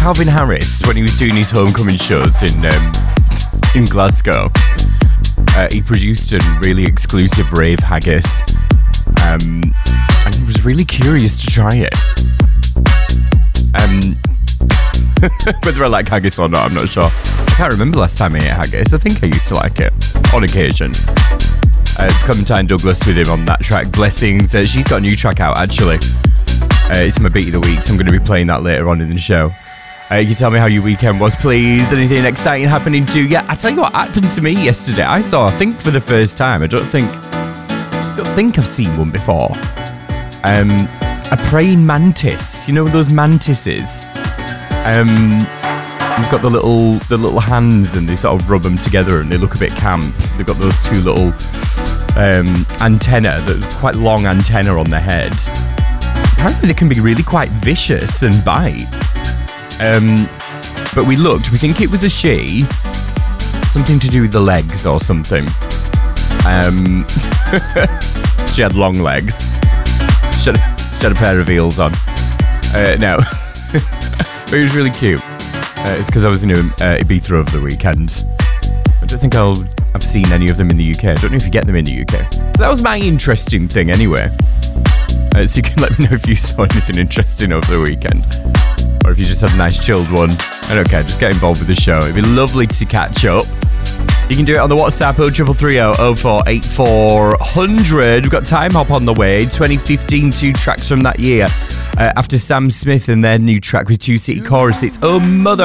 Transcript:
Calvin Harris, when he was doing his homecoming shows in Glasgow, he produced a really exclusive rave haggis, and I was really curious to try it. Whether I like haggis or not, I'm not sure. I can't remember last time I ate haggis. I think I used to like it on occasion. It's Clementine Douglas with him on that track, Blessings. She's got a new track out, actually. It's my beat of the week, so I'm going to be playing that later on in the show. You can tell me how your weekend was, please. Anything exciting happening to you? Yeah, I tell you what happened to me yesterday. I saw, I think for the first time, I don't think I've seen one before. A praying mantis. You know those mantises? They've got the little hands, and they sort of rub them together, and they look a bit camp. They've got those two little antenna, quite long antenna on their head. Apparently they can be really quite vicious and bite. But we think it was a she, something to do with the legs or something. She had long legs. She had a pair of heels on. No. But it was really cute. It's because I was in Ibiza over the weekend. I don't think I've seen any of them in the UK. I don't know if you get them in the UK. But that was my interesting thing anyway. So you can let me know if you saw anything interesting over the weekend. Or if you just had a nice chilled one. I don't care, just get involved with the show. It'd be lovely to catch up. You can do it on the WhatsApp 0330 0484 100. We've got Time Hop on the way. 2015, 2 tracks from that year. After Sam Smith and their new track with 2 City Chorus, it's Oh Mother.